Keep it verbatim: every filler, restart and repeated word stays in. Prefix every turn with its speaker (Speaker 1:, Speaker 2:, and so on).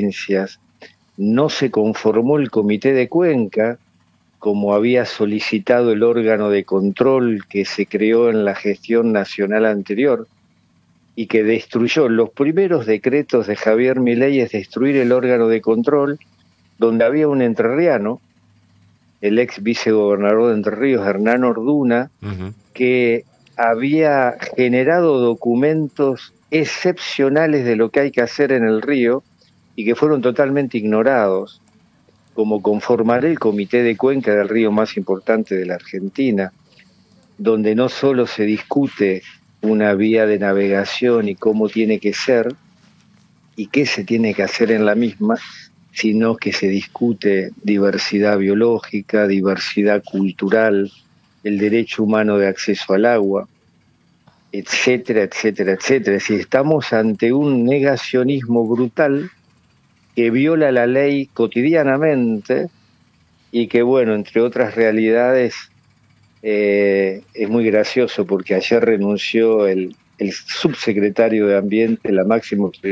Speaker 1: provincias, no se conformó el Comité de Cuenca, como había solicitado el órgano de control que se creó en la gestión nacional anterior, y que destruyó los primeros decretos de Javier Milei, es destruir el órgano de control, donde había un entrerriano, el ex vicegobernador de Entre Ríos, Hernán Orduna, uh-huh. que había generado documentos excepcionales de lo que hay que hacer en el río y que fueron totalmente ignorados, como conformar el Comité de Cuenca del río más importante de la Argentina, donde no solo se discute una vía de navegación y cómo tiene que ser y qué se tiene que hacer en la misma, sino que se discute diversidad biológica, diversidad cultural, el derecho humano de acceso al agua, etcétera, etcétera, etcétera. Es decir, estamos ante un negacionismo brutal que viola la ley cotidianamente y que, bueno, entre otras realidades, eh, es muy gracioso porque ayer renunció el, el subsecretario de Ambiente, la máxima autoridad